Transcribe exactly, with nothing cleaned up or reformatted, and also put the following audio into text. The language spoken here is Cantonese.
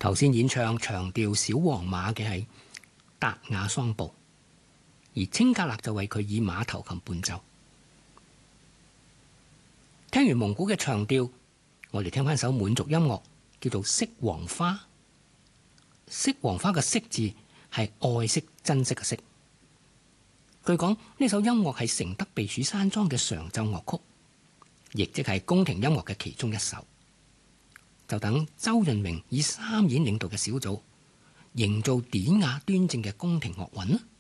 頭先演唱長調小黃馬嘅係達雅桑布，而清格勒就為佢以馬頭琴伴奏。聽完蒙古嘅長調，我哋聽翻首滿族音樂，叫做《惜黃花》。惜黃花嘅惜字係愛惜珍惜嘅惜。據講呢首音樂係承德避暑山莊嘅常奏樂曲，亦即係宮廷音樂嘅其中一首。就等周潤明以三演領導嘅小組，營造典雅端正嘅宮廷樂韻。